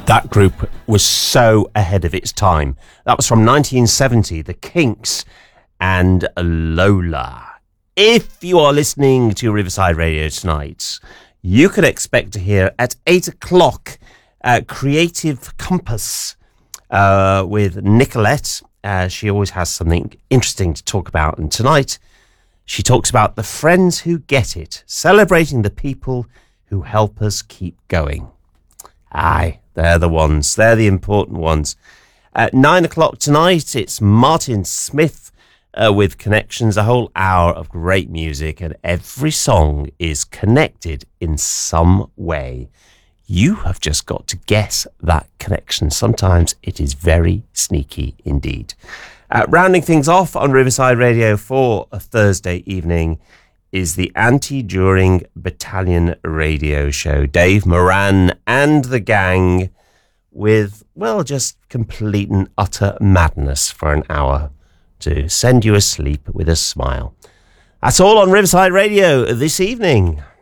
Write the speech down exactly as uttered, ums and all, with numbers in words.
That group was so ahead of its time. That was from nineteen seventy, The Kinks and Lola. If you are listening to Riverside Radio tonight, you could expect to hear at eight o'clock uh, Creative Compass uh, with Nicolette. Uh, she always has something interesting to talk about. And tonight, she talks about the friends who get it, celebrating the people who help us keep going. Aye, they're the ones. They're the important ones. At nine o'clock tonight, it's Martin Smith uh, with Connections, a whole hour of great music, and every song is connected in some way. You have just got to guess that connection. Sometimes it is very sneaky indeed. Uh, rounding things off on Riverside Radio for a Thursday evening is the Anti-During Battalion radio show. Dave Moran and the gang with, well, just complete and utter madness for an hour to send you asleep with a smile. That's all on Riverside Radio this evening.